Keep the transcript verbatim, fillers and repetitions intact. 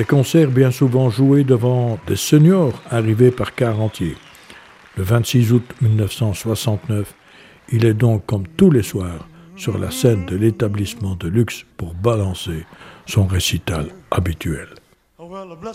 Des concerts bien souvent joués devant des seniors arrivés par quart entier. Le vingt-six août mille neuf cent soixante-neuf, il est donc comme tous les soirs sur la scène de l'établissement de luxe pour balancer son récital habituel.